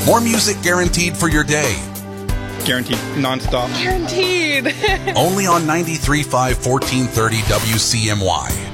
More music guaranteed for your day. Guaranteed. Non-stop. Guaranteed. Only on 93.5 1430 WCMY.